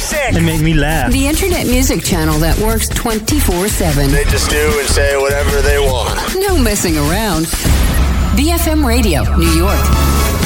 sick. They make me laugh. The internet music channel that works 24/7. They just do and say whatever they want. No messing around. BFM Radio, New York.